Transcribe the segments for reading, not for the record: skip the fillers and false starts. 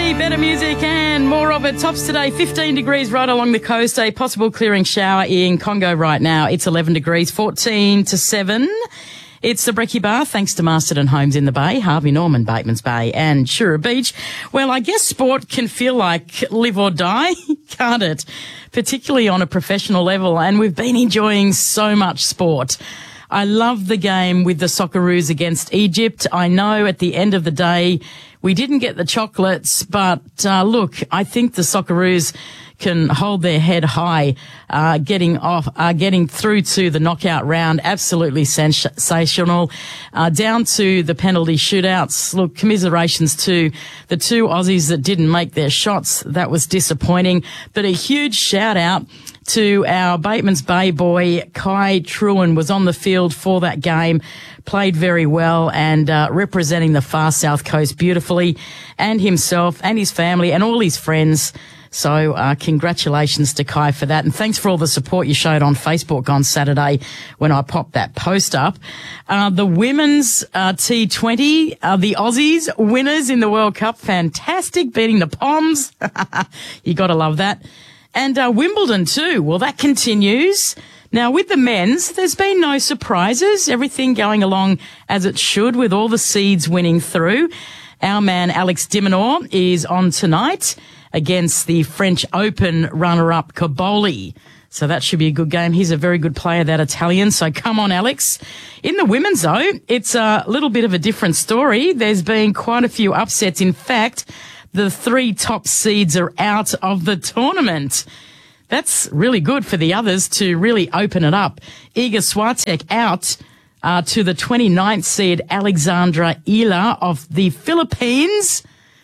Saturday, better music and more of it. Tops today, 15 degrees right along the coast. A possible clearing shower in Congo right now. It's 11 degrees, 14 to 7. It's the Brekkie Bar, thanks to Masterton Homes in the Bay, Harvey Norman, Bateman's Bay and Shura Beach. Well, I guess sport can feel like live or die, can't it? Particularly on a professional level, and we've been enjoying so much sport. I love the game with the Socceroos against Egypt. I know at the end of the day we didn't get the chocolates, but look, I think the Socceroos can hold their head high, getting through to the knockout round. Absolutely sensational. Down to the penalty shootouts. Look, commiserations to the two Aussies that didn't make their shots. That was disappointing. But a huge shout out to our Bateman's Bay boy, Kai Truen, was on the field for that game, played very well and representing the far south coast beautifully, and himself and his family and all his friends. So congratulations to Kai for that, and thanks for all the support you showed on Facebook on Saturday when I popped that post up. The women's T20, the Aussies winners in the World Cup, fantastic, beating the Poms. You got to love that. And Wimbledon too. Well, that continues. Now, with the men's, there's been no surprises. Everything going along as it should, with all the seeds winning through. Our man Alex de Minaur is on tonight against the French Open runner-up Cobolli. So that should be a good game. He's a very good player, that Italian. So come on, Alex. In the women's, though, it's a little bit of a different story. There's been quite a few upsets. In fact, the 3 top seeds are out of the tournament. That's really good for the others to really open it up. Iga Swiatek out to the 29th seed Alexandra Ila of the Philippines.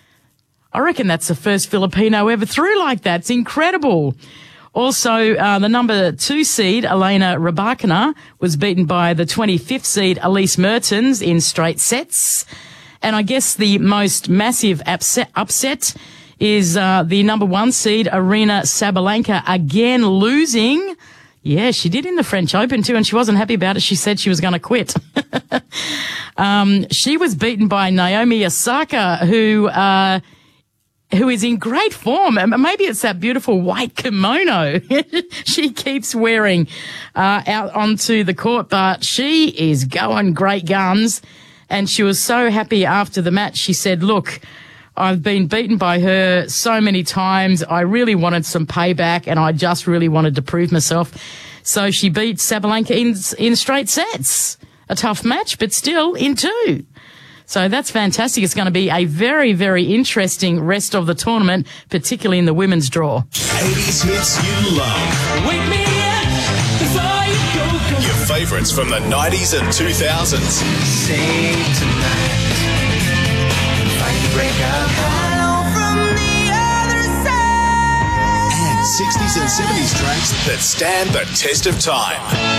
I reckon that's the first Filipino ever through like that. It's incredible. Also, the number 2 seed, Elena Rybakina, was beaten by the 25th seed Elise Mertens in straight sets. And I guess the most massive upset is the number 1 seed, Aryna Sabalenka, again losing. Yeah, she did in the French Open too, and she wasn't happy about it. She said she was going to quit. She was beaten by Naomi Osaka, who is in great form. Maybe it's that beautiful white kimono she keeps wearing out onto the court, but she is going great guns. And she was so happy after the match. She said, look, I've been beaten by her so many times. I really wanted some payback, and I just really wanted to prove myself. So she beat Sabalenka in straight sets. A tough match, but still in 2. So that's fantastic. It's going to be a very, very interesting rest of the tournament, particularly in the women's draw. 80s hits you love. Wake me up before you go. Your favourites from the 90s and 2000s. Save tonight. Fight the break up. Hello from the other side. And 60s and 70s tracks that stand the test of time.